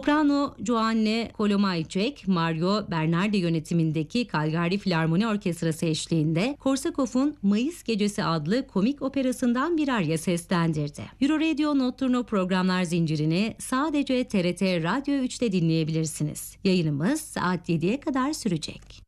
Soprano Joanne Kolomajczak, Mario Bernardi yönetimindeki Calgary Filarmoni Orkestrası eşliğinde Korsakov'un Mayıs Gecesi adlı komik operasından bir arya seslendirdi. Euroradio Notturno programlar zincirini sadece TRT Radyo 3'te dinleyebilirsiniz. Yayınımız saat 7'ye kadar sürecek.